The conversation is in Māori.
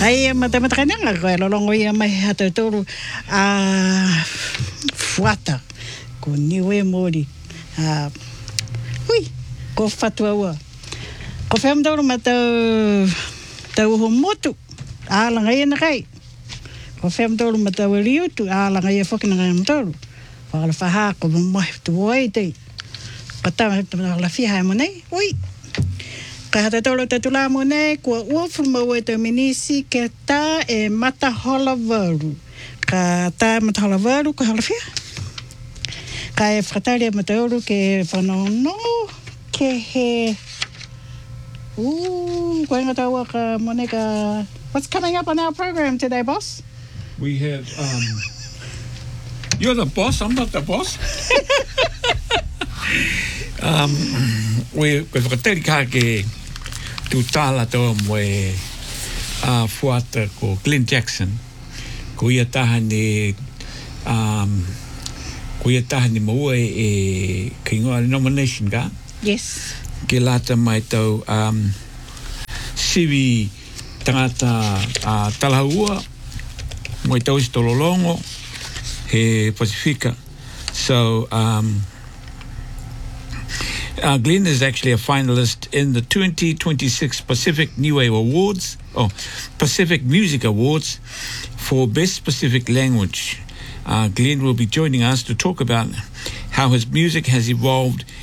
Ai mata nanga ko longo ia mai hata tolu fuata ko niwe mori ui ko fatua ko fem tolu mata tau ho motu ala ngai na kai ko fem tolu mata weliutu ala ngai foki na ngai tolu wala faha ko mo tu oite pata la fiha mo nei ui ka hata tolo tatula mo nei ko uofu mo te minisi ke ta e mata hola varu ka ta mata hola varu ko hala fia ka e fratari mata olu ke whanono ke he ko inga taua ka mo nei ka what's coming up on our program today, boss? We have you're the boss, I'm not the boss. We whakateri ka ke tu tala toa moe fuata ko Glenn Jackson ko ia taha ni maua e kingoa nomination ka Yes. ke lata mai tau siwi tangata talahua mo tau si tololongo he Pasifika. So Glenn is actually a finalist in the 2026 Pacific New Wave Awards, or Pacific Music Awards for Best Pacific Language. Glenn will be joining us to talk about how his music has evolved